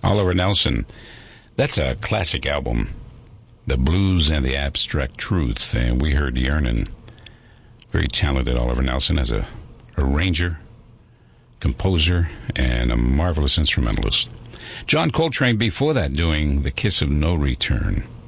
Oliver Nelson. That's a classic album, The Blues and the Abstract Truth. And we heard Yearnin'. Very talented Oliver Nelson as a arranger, composer, and a marvelous instrumentalist. John Coltrane before that doing The Kiss of No Return.